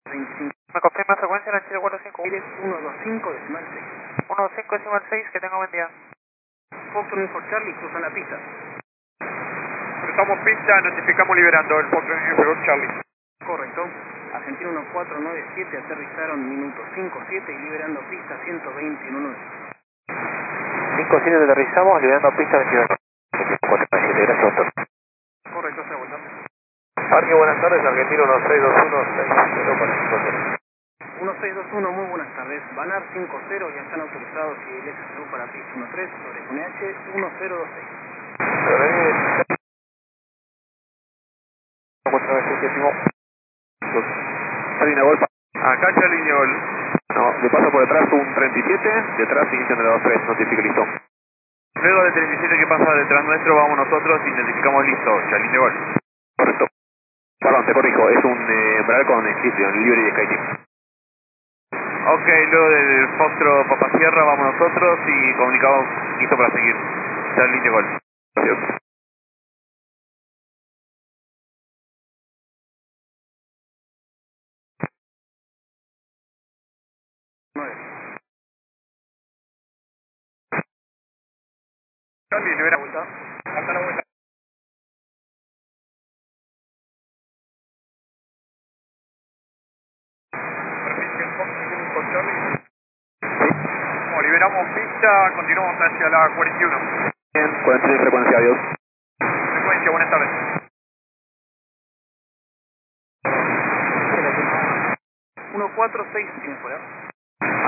25. ¿Me confirma frecuencia en el Chile 45? Eres 125 decimal 6. 125 decimal 6, que tenga buen día. Foxtrot Info Charlie, cruzan la pista. Cruzamos pista, notificamos liberando el Foxtrot Info Charlie. Correcto. Argentina 1497, aterrizaron minuto 57 y liberando pista 120 en 1. 57 aterrizamos, liberando pista 22. 497, gracias doctor. Correcto, se vuelta. Parque, buenas tardes, Argentina 1621, 60 para 50. 1621, muy buenas tardes. Banar 50, ya están autorizados y el SSU para pista 13 sobre QNH 1026. Línea Golf. Acá ya línea Gol. No, le pasa por detrás un 37, detrás inician de la 23, notifique listo. Luego de 37 que pasa detrás nuestro, vamos nosotros y identificamos listo, ya línea Gol. Correcto. Perdón, te corrijo, es un Embraer con inscripción, libre y SkyTeam. Ok, luego del Foxtrot Papa Sierra vamos nosotros y comunicamos listo para seguir, ya línea Gol. Adiós. Charlie, libera vuelta. Hasta la vuelta. Permite el Foxtrot con Charlie. Como liberamos pista, continuamos hacia la 41. Bien, 46 frecuencia, adiós. Frecuencia, buenas tardes. 146 tiene fuera.